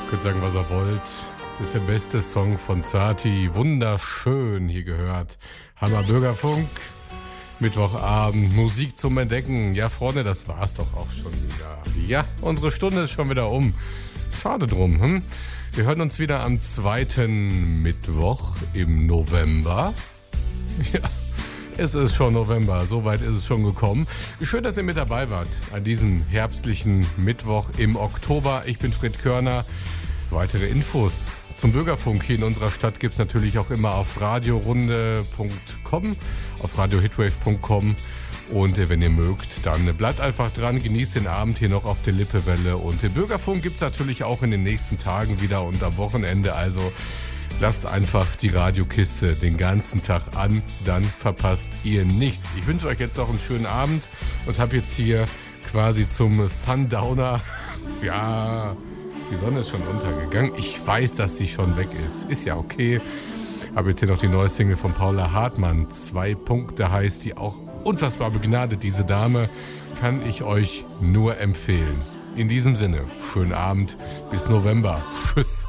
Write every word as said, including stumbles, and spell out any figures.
Könnt sagen, was ihr wollt. Das ist der beste Song von Zati. Wunderschön hier gehört. Hammer Bürgerfunk. Mittwochabend. Musik zum Entdecken. Ja, Freunde, das war's doch auch schon wieder. Ja, unsere Stunde ist schon wieder um. Schade drum, hm? Wir hören uns wieder am zweiten Mittwoch im November. Ja, es ist schon November. So weit ist es schon gekommen. Schön, dass ihr mit dabei wart an diesem herbstlichen Mittwoch im Oktober. Ich bin Fred Körner. Weitere Infos zum Bürgerfunk hier in unserer Stadt gibt es natürlich auch immer auf radiorunde punkt com, auf radio hitwave punkt com. Und wenn ihr mögt, dann bleibt einfach dran, genießt den Abend hier noch auf der Lippewelle. Und den Bürgerfunk gibt es natürlich auch in den nächsten Tagen wieder und am Wochenende. Also lasst einfach die Radiokiste den ganzen Tag an, dann verpasst ihr nichts. Ich wünsche euch jetzt auch einen schönen Abend und habe jetzt hier quasi zum Sundowner, ja... Die Sonne ist schon untergegangen. Ich weiß, dass sie schon weg ist. Ist ja okay. Habe jetzt hier noch die neue Single von Paula Hartmann. Zwei Punkte heißt die, auch unfassbar begnadet. Diese Dame kann ich euch nur empfehlen. In diesem Sinne, schönen Abend. Bis November. Tschüss.